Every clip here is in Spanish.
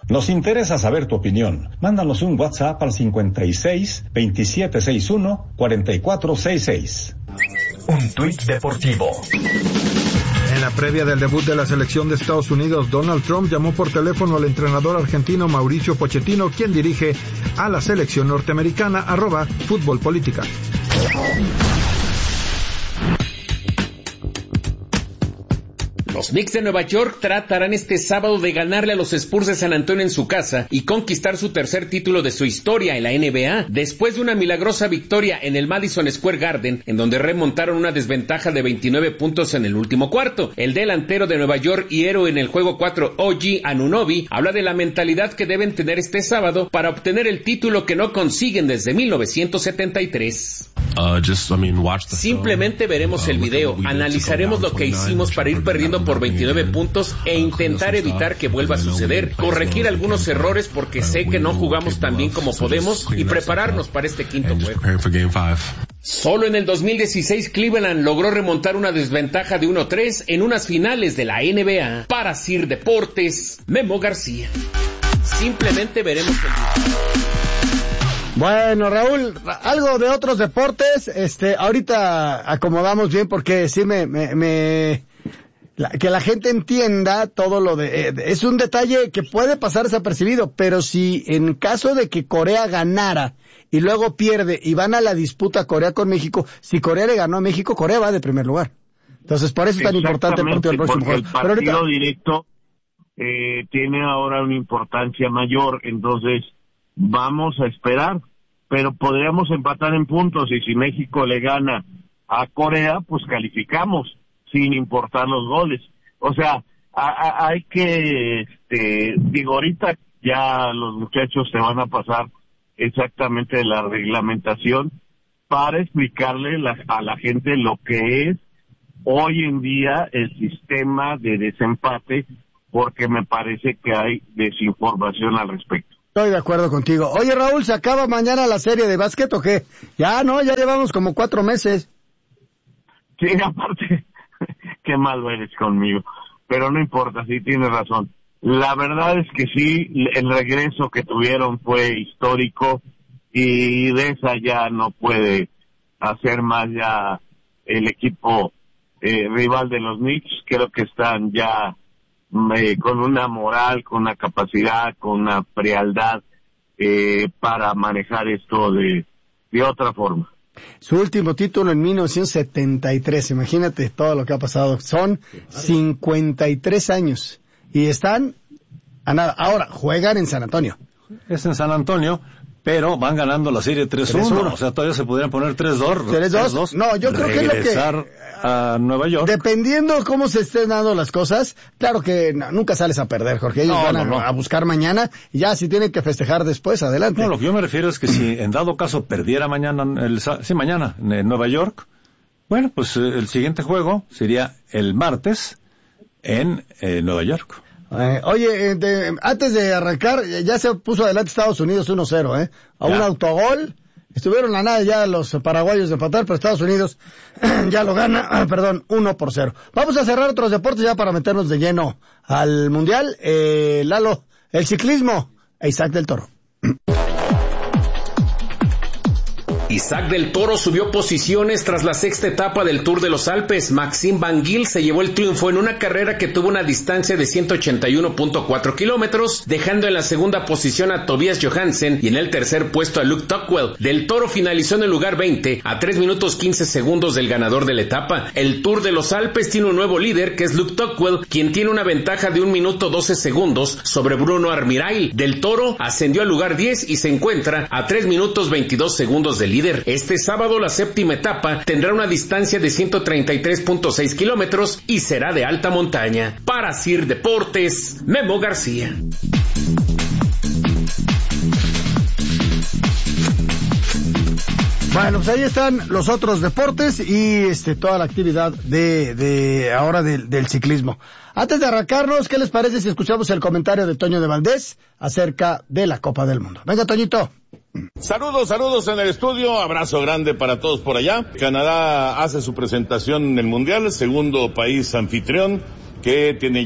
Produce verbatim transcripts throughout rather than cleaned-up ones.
Nos interesa saber tu opinión. Mándanos un WhatsApp al cincuenta y seis, veintisiete sesenta y uno, cuarenta y cuatro sesenta y seis. Un tuit deportivo. En la previa del debut de la selección de Estados Unidos, Donald Trump llamó por teléfono al entrenador argentino Mauricio Pochettino, quien dirige a la selección norteamericana, arroba Fútbol Política. Los Knicks de Nueva York tratarán este sábado de ganarle a los Spurs de San Antonio en su casa y conquistar su tercer título de su historia en la N B A, después de una milagrosa victoria en el Madison Square Garden, en donde remontaron una desventaja de veintinueve puntos en el último cuarto. El delantero de Nueva York y héroe en el juego cuatro, O G Anunoby, habla de la mentalidad que deben tener este sábado para obtener el título que no consiguen desde mil novecientos setenta y tres. Uh, just, I mean, watch the Simplemente veremos el video, analizaremos lo que hicimos para ir perdiendo por veintinueve puntos e intentar evitar que vuelva a suceder, corregir algunos errores porque sé que no jugamos tan bien como podemos y prepararnos para este quinto juego. Solo en el dos mil dieciséis Cleveland logró remontar una desventaja de uno tres en unas finales de la N B A. Para Sir Deportes, Memo García. Simplemente veremos el video. Bueno, Raúl, algo de otros deportes, este, ahorita acomodamos bien porque sí me, me, me la, que la gente entienda todo lo de, eh, es un detalle que puede pasar desapercibido, pero si en caso de que Corea ganara y luego pierde y van a la disputa Corea con México, si Corea le ganó a México, Corea va de primer lugar. Entonces, por eso es tan importante el partido del próximo juego. El partido pero ahorita... directo eh, tiene ahora una importancia mayor, entonces vamos a esperar, pero podríamos empatar en puntos y si México le gana a Corea, pues calificamos sin importar los goles. O sea, a, a, hay que, este, digo, ahorita ya los muchachos se van a pasar exactamente la reglamentación para explicarle la, a la gente lo que es hoy en día el sistema de desempate, porque me parece que hay desinformación al respecto. Estoy de acuerdo contigo. Oye, Raúl, ¿se acaba mañana la serie de básquet o qué? Ya, no, ya llevamos como cuatro meses. Sí, aparte, qué malo eres conmigo. Pero no importa, sí tienes razón. La verdad es que sí, el regreso que tuvieron fue histórico y de esa ya no puede hacer más ya el equipo eh, rival de los Knicks. Creo que están ya Eh, con una moral, con una capacidad, con una frialdad eh, para manejar esto de, de otra forma. Su último título en mil novecientos setenta y tres, imagínate todo lo que ha pasado. Son cincuenta y tres años y están a nada. Ahora, juegan en San Antonio. Es en San Antonio, pero van ganando la serie tres uno, o sea, todavía se podrían poner tres dos. tres dos. No, yo creo que es lo que... a Nueva York. Dependiendo cómo se estén dando las cosas, claro que no, nunca sales a perder, Jorge. Ellos no, van a, no, no. a buscar mañana y ya si tienen que festejar después, adelante. No, lo que yo me refiero es que si en dado caso perdiera mañana, el, sí, mañana en Nueva York, bueno, pues el siguiente juego sería el martes en eh, Nueva York. Eh, oye, eh, de, antes de arrancar, ya se puso adelante Estados Unidos uno cero, ¿eh? A ya. un autogol. Estuvieron a nada ya los paraguayos de empatar, pero Estados Unidos ya lo gana, ah, perdón, uno por cero. Vamos a cerrar otros deportes ya para meternos de lleno al Mundial. Eh, Lalo, el ciclismo, Isaac del Toro. Isaac del Toro subió posiciones tras la sexta etapa del Tour de los Alpes. Maxime Van Gil se llevó el triunfo en una carrera que tuvo una distancia de ciento ochenta y uno punto cuatro kilómetros, dejando en la segunda posición a Tobias Johansen y en el tercer puesto a Luke Tuckwell. Del Toro finalizó en el lugar veinte, a tres minutos quince segundos del ganador de la etapa. El Tour de los Alpes tiene un nuevo líder, que es Luke Tuckwell, quien tiene una ventaja de un minuto doce segundos sobre Bruno Armirail. Del Toro ascendió al lugar diez y se encuentra a tres minutos veintidós segundos del líder. Este sábado la séptima etapa tendrá una distancia de ciento treinta y tres punto seis kilómetros y será de alta montaña. Para Sir Deportes, Memo García. Bueno, pues ahí están los otros deportes y este toda la actividad de, de ahora del, del ciclismo. Antes de arrancarnos, ¿qué les parece si escuchamos el comentario de Toño de Valdés acerca de la Copa del Mundo? Venga, Toñito. Saludos, saludos en el estudio, abrazo grande para todos por allá. Canadá hace su presentación en el Mundial, segundo país anfitrión que tiene ya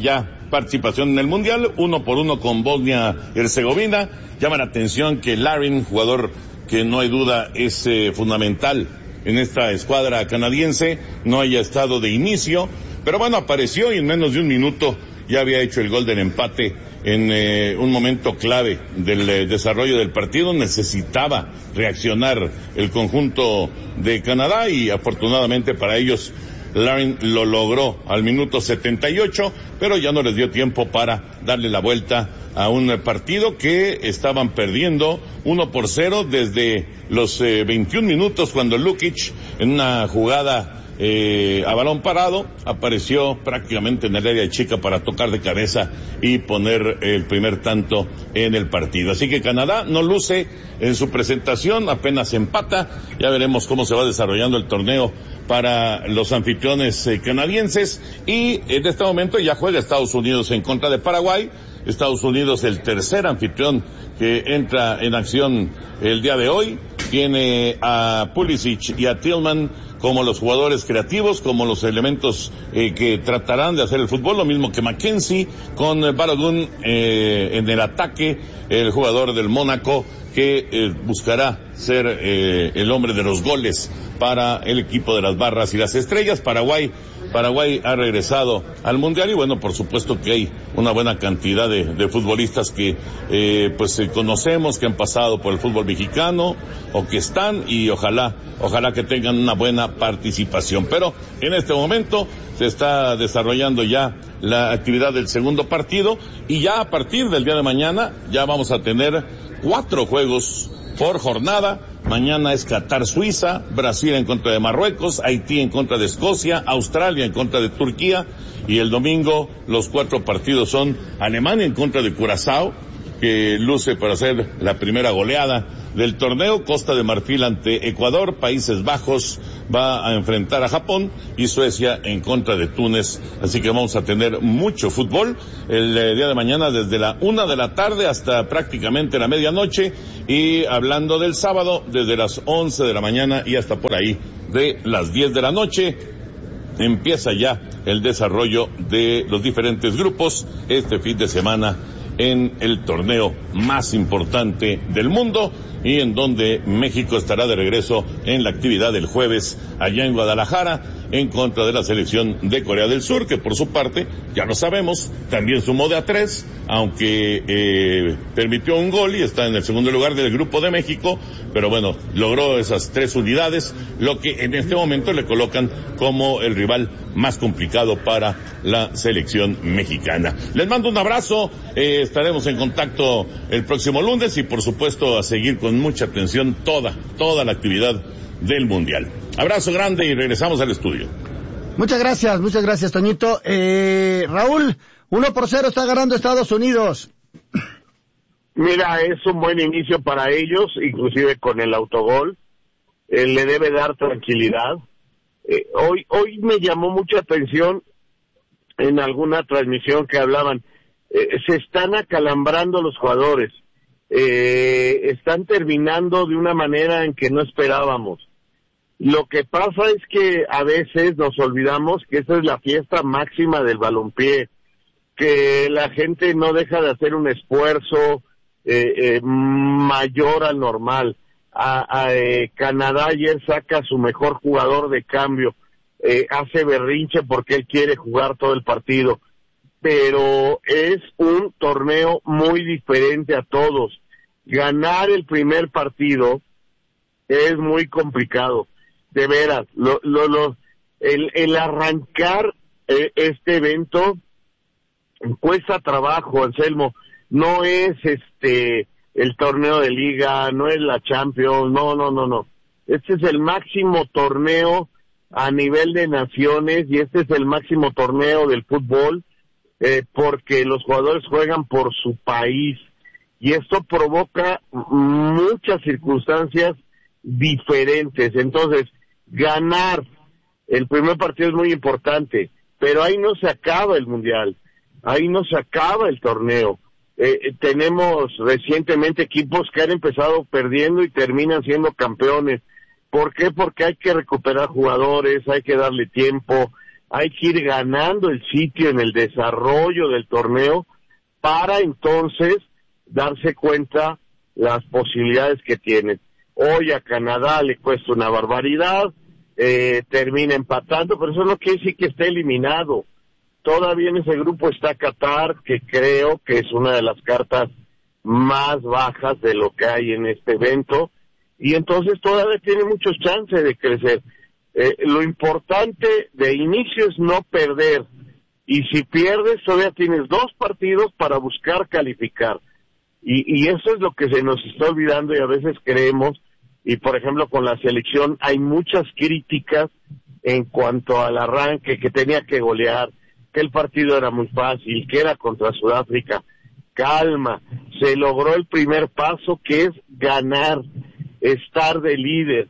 participación en el Mundial, uno por uno con Bosnia-Herzegovina. Llama la atención que Larin, jugador que no hay duda es eh, fundamental en esta escuadra canadiense, no haya estado de inicio, pero bueno, apareció y en menos de un minuto ya había hecho el gol del empate en eh, un momento clave del eh, desarrollo del partido. Necesitaba reaccionar el conjunto de Canadá y afortunadamente para ellos Larin lo logró al minuto setenta y ocho, pero ya no les dio tiempo para darle la vuelta a un partido que estaban perdiendo uno por cero desde los eh, veintiún minutos, cuando Lukic, en una jugada eh, a balón parado, apareció prácticamente en el área chica para tocar de cabeza y poner el primer tanto en el partido. Así que Canadá no luce en su presentación, apenas empata. Ya veremos cómo se va desarrollando el torneo para los anfitriones eh, canadienses, y en este momento ya juega Estados Unidos en contra de Paraguay. Estados Unidos, el tercer anfitrión que entra en acción el día de hoy, tiene a Pulisic y a Tillman como los jugadores creativos, como los elementos eh, que tratarán de hacer el fútbol, lo mismo que Mackenzie, con eh, Balogun eh, en el ataque, el jugador del Mónaco, que eh, buscará ser eh, el hombre de los goles para el equipo de las Barras y las Estrellas. Paraguay, Paraguay ha regresado al Mundial y bueno, por supuesto que hay una buena cantidad de, de futbolistas que eh, pues eh, conocemos, que han pasado por el fútbol mexicano o que están, y ojalá, ojalá que tengan una buena participación. Pero en este momento se está desarrollando ya la actividad del segundo partido, y ya a partir del día de mañana ya vamos a tener cuatro juegos por jornada. Mañana es Qatar-Suiza, Brasil en contra de Marruecos, Haití en contra de Escocia, Australia en contra de Turquía, y el domingo los cuatro partidos son Alemania en contra de Curazao, que luce para ser la primera goleada del torneo, Costa de Marfil ante Ecuador, Países Bajos va a enfrentar a Japón y Suecia en contra de Túnez. Así que vamos a tener mucho fútbol el eh, día de mañana desde la una de la tarde hasta prácticamente la medianoche, y hablando del sábado desde las once de la mañana y hasta por ahí de las diez de la noche. Empieza ya el desarrollo de los diferentes grupos este fin de semana en el torneo más importante del mundo, y en donde México estará de regreso en la actividad del jueves allá en Guadalajara en contra de la selección de Corea del Sur, que por su parte, ya lo sabemos, también sumó de a tres, aunque eh, permitió un gol y está en el segundo lugar del grupo de México, pero bueno, logró esas tres unidades, lo que en este momento le colocan como el rival más complicado para la selección mexicana. Les mando un abrazo, eh, estaremos en contacto el próximo lunes y por supuesto a seguir con mucha atención toda, toda la actividad del Mundial. Abrazo grande y regresamos al estudio. Muchas gracias, muchas gracias, Toñito. Eh, Raúl, uno por cero está ganando Estados Unidos. Mira, es un buen inicio para ellos, inclusive con el autogol. Eh, le debe dar tranquilidad. Eh, hoy, hoy me llamó mucha atención en alguna transmisión que hablaban, eh, se están acalambrando los jugadores, eh, están terminando de una manera en que no esperábamos. Lo que pasa es que a veces nos olvidamos que esa es la fiesta máxima del balompié, que la gente no deja de hacer un esfuerzo eh, eh, mayor al normal. A, a eh, Canadá ayer saca a su mejor jugador de cambio, eh, hace berrinche porque él quiere jugar todo el partido, pero es un torneo muy diferente a todos. Ganar el primer partido es muy complicado, de veras. Lo, lo, lo, el, el arrancar eh, este evento cuesta trabajo, Anselmo. No es este el torneo de liga, no es la Champions, no, no, no, no. Este es el máximo torneo a nivel de naciones y este es el máximo torneo del fútbol, eh, porque los jugadores juegan por su país y esto provoca muchas circunstancias diferentes. Entonces, ganar el primer partido es muy importante, pero ahí no se acaba el Mundial, ahí no se acaba el torneo. Eh, tenemos recientemente equipos que han empezado perdiendo y terminan siendo campeones. ¿Por qué? Porque hay que recuperar jugadores, hay que darle tiempo, hay que ir ganando el sitio en el desarrollo del torneo para entonces darse cuenta las posibilidades que tienen. Hoy a Canadá le cuesta una barbaridad, eh, termina empatando, pero eso no quiere decir que esté eliminado. Todavía en ese grupo está Qatar, que creo que es una de las cartas más bajas de lo que hay en este evento, y entonces todavía tiene muchos chances de crecer. Eh, lo importante de inicio es no perder, y si pierdes todavía tienes dos partidos para buscar calificar, y, y eso es lo que se nos está olvidando y a veces creemos. Y por ejemplo con la selección hay muchas críticas en cuanto al arranque, que tenía que golear, que el partido era muy fácil, que era contra Sudáfrica. Calma, se logró el primer paso, que es ganar, estar de líder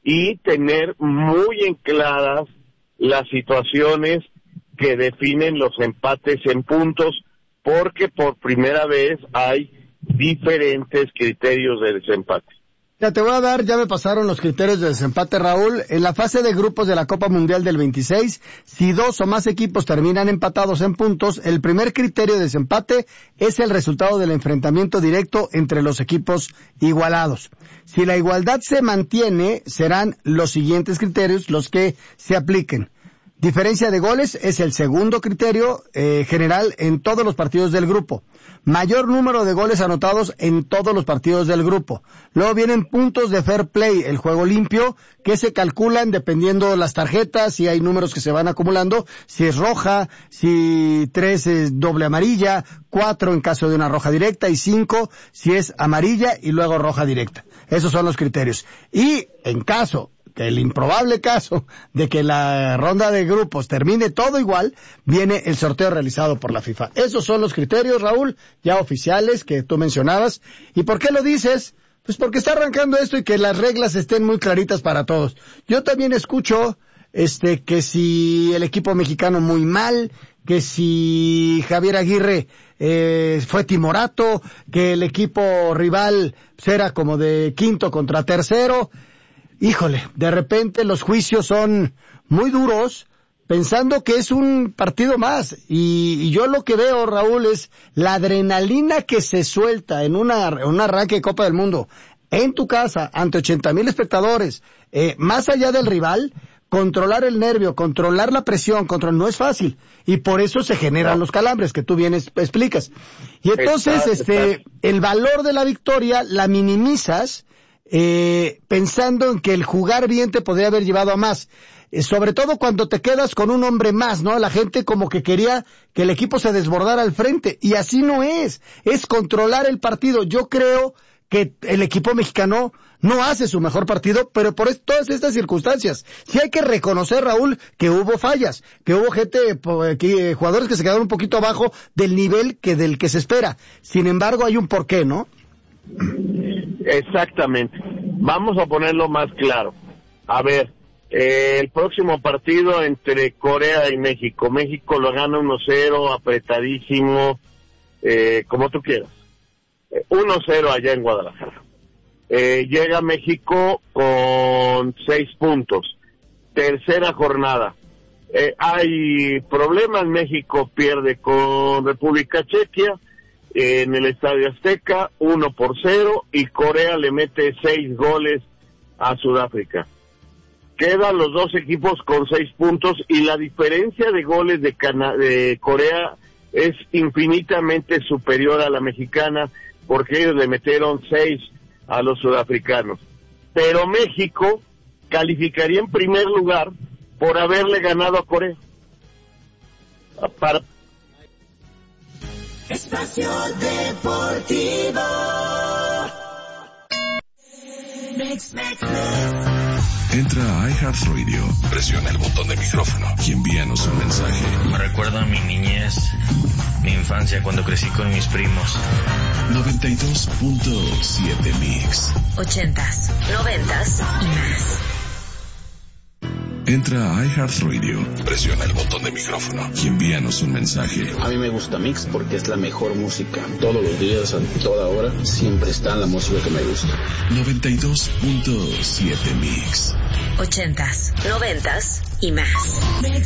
y tener muy en claras las situaciones que definen los empates en puntos, porque por primera vez hay diferentes criterios de desempate. Ya te voy a dar, ya me pasaron los criterios de desempate, Raúl. En la fase de grupos de la Copa Mundial del veintiséis, si dos o más equipos terminan empatados en puntos, el primer criterio de desempate es el resultado del enfrentamiento directo entre los equipos igualados. Si la igualdad se mantiene, serán los siguientes criterios los que se apliquen. Diferencia de goles es el segundo criterio eh, general en todos los partidos del grupo. Mayor número de goles anotados en todos los partidos del grupo. Luego vienen puntos de fair play, el juego limpio, que se calculan dependiendo de las tarjetas, si hay números que se van acumulando, si es roja, si tres es doble amarilla, cuatro en caso de una roja directa y cinco si es amarilla y luego roja directa. Esos son los criterios. Y en caso que el improbable caso de que la ronda de grupos termine todo igual, viene el sorteo realizado por la FIFA. Esos son los criterios, Raúl, ya oficiales que tú mencionabas. ¿Y por qué lo dices? Pues porque está arrancando esto y que las reglas estén muy claritas para todos. Yo también escucho este que si el equipo mexicano muy mal, que si Javier Aguirre eh, fue timorato, que el equipo rival era como de quinto contra tercero. Híjole, de repente los juicios son muy duros, pensando que es un partido más. Y, y yo lo que veo, Raúl, es la adrenalina que se suelta en una, un arranque de Copa del Mundo, en tu casa, ante ochenta mil espectadores, eh, más allá del rival, controlar el nervio, controlar la presión, control, no es fácil. Y por eso se generan los calambres que tú bien explicas. Y entonces, está, este, está. el valor de la victoria la minimizas, Eh, pensando en que el jugar bien te podría haber llevado a más, eh, sobre todo cuando te quedas con un hombre más, ¿no? La gente como que quería que el equipo se desbordara al frente, y así no es, es controlar el partido. Yo creo que el equipo mexicano no hace su mejor partido, pero por es, todas estas circunstancias, sí hay que reconocer, Raúl, que hubo fallas, que hubo gente, que, jugadores que se quedaron un poquito abajo del nivel que del que se espera. Sin embargo, hay un porqué, ¿no? Exactamente. Vamos a ponerlo más claro. A ver, eh, el próximo partido entre Corea y México. México lo gana uno cero, apretadísimo, eh, como tú quieras. Eh, uno cero allá en Guadalajara. Eh, llega México con seis puntos. Tercera jornada. Eh, hay problemas. México pierde con República Checa en el Estadio Azteca, uno por cero, y Corea le mete seis goles a Sudáfrica. Quedan los dos equipos con seis puntos, y la diferencia de goles de, Cana- de Corea es infinitamente superior a la mexicana, porque ellos le metieron seis a los sudafricanos. Pero México calificaría en primer lugar por haberle ganado a Corea. Para Espacio Deportivo. Mix, mix, mix. Entra a iHeartRadio, presiona el botón de micrófono y envíanos un mensaje. Me recuerda a mi niñez, mi infancia cuando crecí con mis primos. noventa y dos punto siete Mix. Ochentas, noventas y más. Entra a iHeartRadio, presiona el botón de micrófono y envíanos un mensaje. A mí me gusta Mix porque es la mejor música. Todos los días, a toda hora, siempre está la música que me gusta. noventa y dos punto siete Mix. Ochentas, noventas y más. Mix,